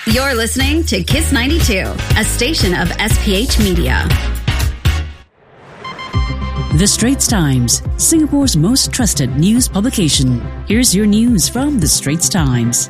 You're listening to Kiss 92, a station of SPH Media. The Straits Times, Singapore's most trusted news publication. Here's your news from The Straits Times.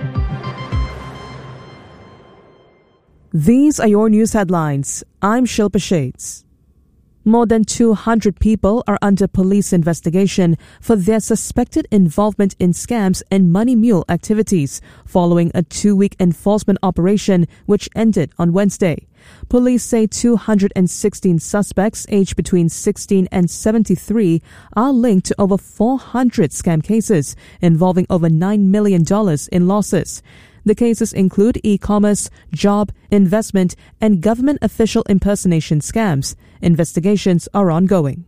These are your news headlines. I'm Shilpa Shades. More than 200 people are under police investigation for their suspected involvement in scams and money mule activities following a 2-week enforcement operation which ended on Wednesday. Police say 216 suspects aged between 16 and 73 are linked to over 400 scam cases involving over $9 million in losses. The cases include e-commerce, job, investment, and government official impersonation scams. Investigations are ongoing.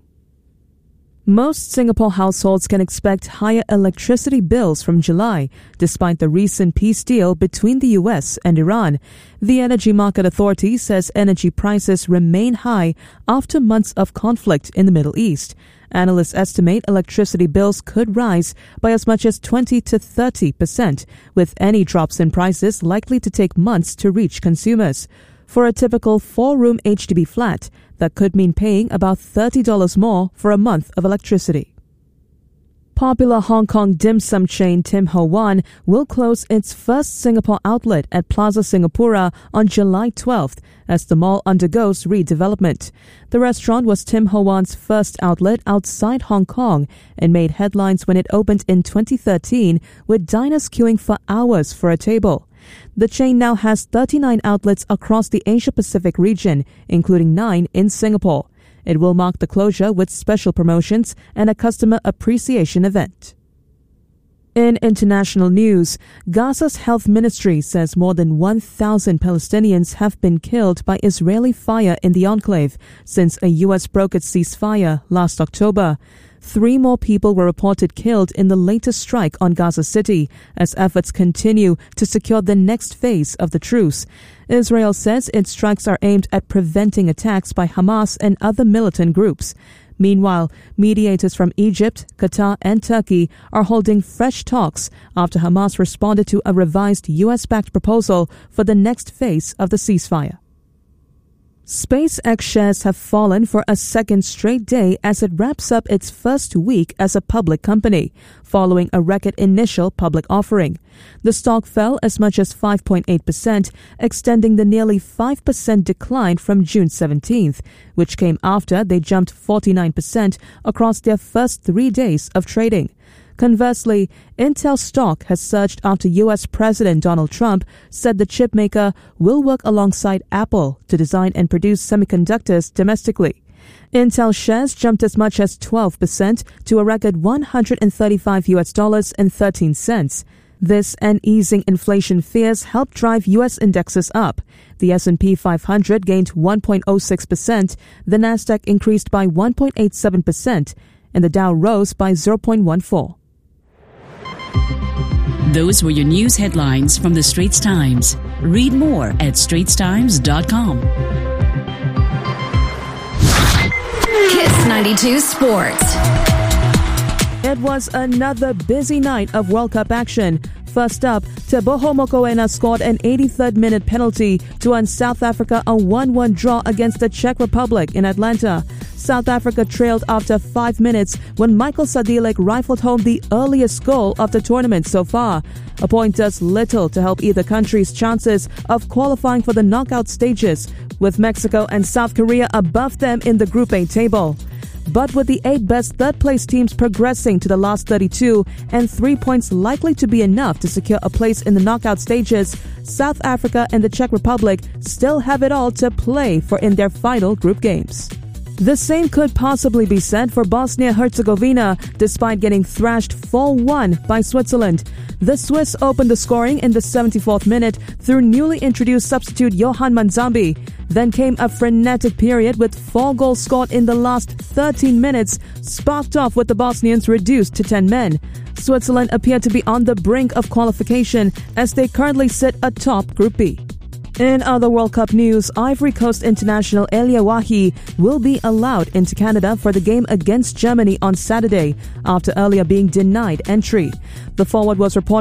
Most Singapore households can expect higher electricity bills from July, despite the recent peace deal between the US and Iran. The Energy Market Authority says energy prices remain high after months of conflict in the Middle East. Analysts estimate electricity bills could rise by as much as 20 to 30%, with any drops in prices likely to take months to reach consumers. For a typical 4-room HDB flat, that could mean paying about $30 more for a month of electricity. Popular Hong Kong dim sum chain Tim Ho Wan will close its first Singapore outlet at Plaza Singapura on July 12th as the mall undergoes redevelopment. The restaurant was Tim Ho Wan's first outlet outside Hong Kong and made headlines when it opened in 2013, with diners queuing for hours for a table. The chain now has 39 outlets across the Asia-Pacific region, including 9 in Singapore. It will mark the closure with special promotions and a customer appreciation event. In international news, Gaza's health ministry says more than 1,000 Palestinians have been killed by Israeli fire in the enclave since a U.S. brokered ceasefire last October. 3 more people were reported killed in the latest strike on Gaza City as efforts continue to secure the next phase of the truce. Israel says its strikes are aimed at preventing attacks by Hamas and other militant groups. Meanwhile, mediators from Egypt, Qatar and Turkey are holding fresh talks after Hamas responded to a revised US-backed proposal for the next phase of the ceasefire. SpaceX shares have fallen for a second straight day as it wraps up its first week as a public company, following a record initial public offering. The stock fell as much as 5.8%, extending the nearly 5% decline from June 17th, which came after they jumped 49% across their first 3 days of trading. Conversely, Intel stock has surged after U.S. President Donald Trump said the chipmaker will work alongside Apple to design and produce semiconductors domestically. Intel shares jumped as much as 12% to a record $135.13. This and easing inflation fears helped drive U.S. indexes up. The S&P 500 gained 1.06%, the Nasdaq increased by 1.87%, and the Dow rose by 0.14%. Those were your news headlines from The Straits Times. Read more at straitstimes.com. Kiss 92 Sports. It was another busy night of World Cup action. First up, Teboho Mokoena scored an 83rd minute penalty to earn South Africa a 1-1 draw against the Czech Republic in Atlanta. South Africa trailed after 5 minutes when Michael Sadilek rifled home the earliest goal of the tournament so far. A point does little to help either country's chances of qualifying for the knockout stages, with Mexico and South Korea above them in the Group A table. But with the 8 best third-place teams progressing to the last 32 and 3 points likely to be enough to secure a place in the knockout stages, South Africa and the Czech Republic still have it all to play for in their final group games. The same could possibly be said for Bosnia-Herzegovina, despite getting thrashed 4-1 by Switzerland. The Swiss opened the scoring in the 74th minute through newly introduced substitute Johan Manzambi. Then came a frenetic period with 4 goals scored in the last 13 minutes, sparked off with the Bosnians reduced to 10 men. Switzerland appear to be on the brink of qualification as they currently sit atop Group B. In other World Cup news, Ivory Coast international Elia Wahi will be allowed into Canada for the game against Germany on Saturday after earlier being denied entry. The forward was reported